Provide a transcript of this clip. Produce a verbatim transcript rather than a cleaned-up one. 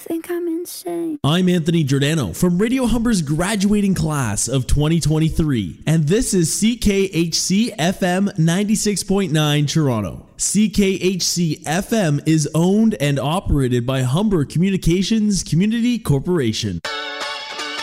think I'm insane. I'm Anthony Giordano from Radio Humber's graduating class of twenty twenty-three, and this is C K H C F M ninety-six point nine Toronto. C K H C F M is owned and operated by Humber Communications Community Corporation.